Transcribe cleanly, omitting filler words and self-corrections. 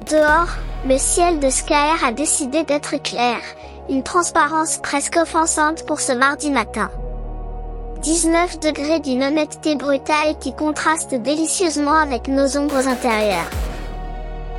Dehors, le ciel de Skyr a décidé d'être clair, une transparence presque offensante pour ce mardi matin. 19 degrés d'une honnêteté brutale qui contraste délicieusement avec nos ombres intérieures.